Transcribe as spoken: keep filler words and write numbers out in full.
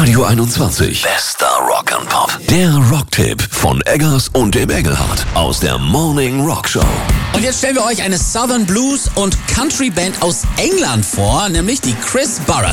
Radio einundzwanzig. Bester Rock and Pop. Der Rocktipp von Eggers und dem Engelhardt aus der Morning Rock Show. Und jetzt stellen wir euch eine Southern Blues und Country Band aus England vor, nämlich die Chris Burress.